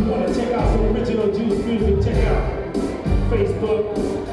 want to check out some original Juice music, check out Facebook,